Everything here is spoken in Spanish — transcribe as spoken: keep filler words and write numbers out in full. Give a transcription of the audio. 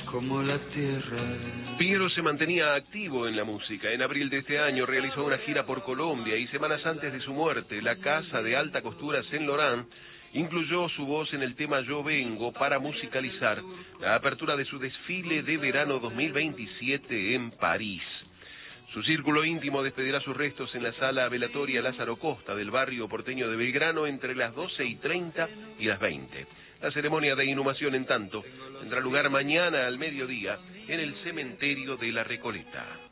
como la tierra. Piero se mantenía activo en la música. En abril de este año realizó una gira por Colombia y semanas antes de su muerte, la casa de alta costura Saint Laurent incluyó su voz en el tema Yo Vengo para musicalizar la apertura de su desfile de verano dos mil veintisiete en París. Su círculo íntimo despedirá sus restos en la sala velatoria Lázaro Costa del barrio porteño de Belgrano entre las doce y treinta y las veinte. La ceremonia de inhumación, en tanto, tendrá lugar mañana al mediodía en el cementerio de La Recoleta.